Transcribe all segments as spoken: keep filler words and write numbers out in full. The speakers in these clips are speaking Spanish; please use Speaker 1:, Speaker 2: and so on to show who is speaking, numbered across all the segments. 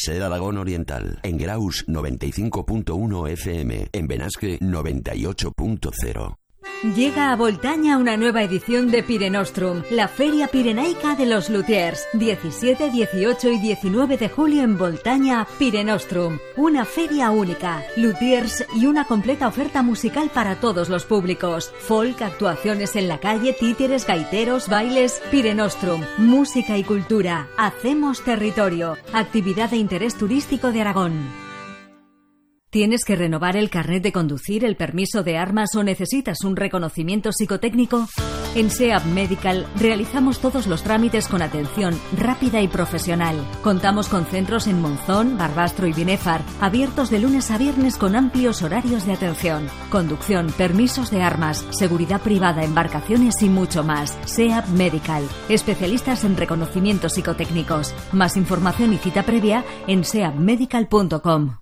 Speaker 1: Ser Aragón Oriental. En Graus noventa y cinco punto uno F M. En Benasque noventa y ocho punto cero.
Speaker 2: Llega a Voltaña una nueva edición de Pirenostrum, la feria pirenaica de los luthiers. diecisiete, dieciocho y diecinueve de julio en Voltaña, Pirenostrum. Una feria única, luthiers y una completa oferta musical para todos los públicos. Folk, actuaciones en la calle, títeres, gaiteros, bailes. Pirenostrum, música y cultura. Hacemos territorio. Actividad de interés turístico de Aragón. ¿Tienes que renovar el carnet de conducir, el permiso de armas o necesitas un reconocimiento psicotécnico? En SEAP Medical realizamos todos los trámites con atención rápida y profesional. Contamos con centros en Monzón, Barbastro y Binefar, abiertos de lunes a viernes con amplios horarios de atención. Conducción, permisos de armas, seguridad privada, embarcaciones y mucho más. SEAP Medical, especialistas en reconocimientos psicotécnicos. Más información y cita previa en seap medical punto com.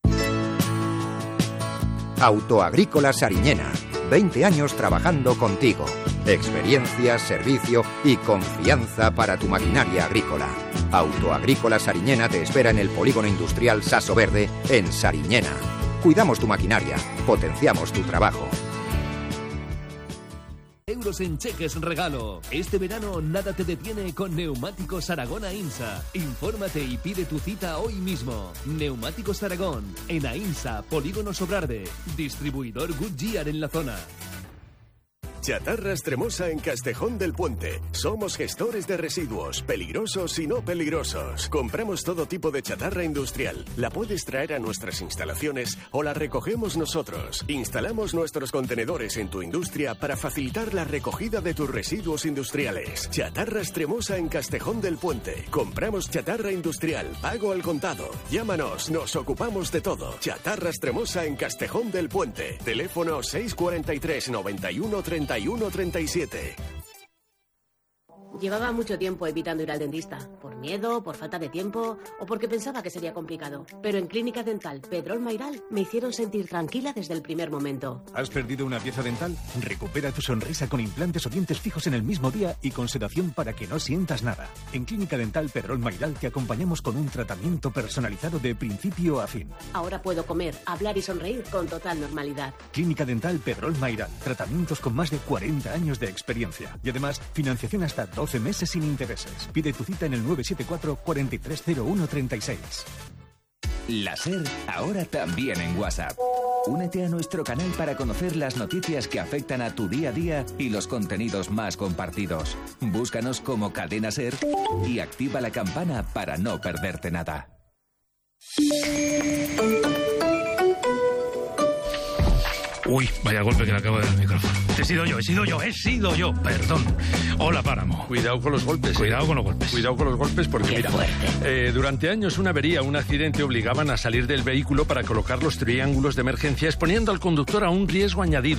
Speaker 3: Autoagrícola Sariñena. veinte años trabajando contigo. Experiencia, servicio y confianza para tu maquinaria agrícola. Autoagrícola Sariñena te espera en el polígono industrial Saso Verde, en Sariñena. Cuidamos tu maquinaria, potenciamos tu trabajo.
Speaker 4: Euros en cheques regalo. Este verano nada te detiene con Neumáticos Aragón Ainsa. Infórmate y pide tu cita hoy mismo. Neumáticos Aragón, en Ainsa, Polígono Sobrarbe. Distribuidor Goodyear en la zona.
Speaker 5: Chatarras Tremosa en Castejón del Puente. Somos gestores de residuos, peligrosos y no peligrosos. Compramos todo tipo de chatarra industrial. La puedes traer a nuestras instalaciones o la recogemos nosotros. Instalamos nuestros contenedores en tu industria para facilitar la recogida de tus residuos industriales. Chatarras Tremosa en Castejón del Puente. Compramos chatarra industrial, pago al contado. Llámanos, nos ocupamos de todo. Chatarras Tremosa en Castejón del Puente. Teléfono seis cuatro tres, noventa y uno, treinta y uno, treinta y siete.
Speaker 6: Llevaba mucho tiempo evitando ir al dentista, por miedo, por falta de tiempo o porque pensaba que sería complicado. Pero en Clínica Dental Pedrol Mairal me hicieron sentir tranquila desde el primer momento.
Speaker 7: ¿Has perdido una pieza dental? Recupera tu sonrisa con implantes o dientes fijos en el mismo día y con sedación para que no sientas nada. En Clínica Dental Pedrol Mairal te acompañamos con un tratamiento personalizado de principio a fin.
Speaker 6: Ahora puedo comer, hablar y sonreír con total normalidad.
Speaker 7: Clínica Dental Pedrol Mairal. Tratamientos con más de cuarenta años de experiencia. Y además, financiación hasta doce meses sin intereses. Pide tu cita en el nueve siete cuatro, cuatro tres cero uno, tres seis.
Speaker 8: La SER, ahora también en WhatsApp. Únete a nuestro canal para conocer las noticias que afectan a tu día a día y los contenidos más compartidos. Búscanos como Cadena SER y activa la campana para no perderte nada.
Speaker 9: Uy, vaya golpe que le acabo de dar al micrófono. He sido yo, he sido yo, he sido yo, perdón. Hola, Páramo.
Speaker 10: Cuidado con los golpes.
Speaker 9: Cuidado eh. con los golpes.
Speaker 10: Cuidado con los golpes porque,
Speaker 9: Qué
Speaker 10: mira,
Speaker 9: fuerte.
Speaker 10: Eh, durante años una avería, un accidente obligaban a salir del vehículo para colocar los triángulos de emergencia, exponiendo al conductor a un riesgo añadido.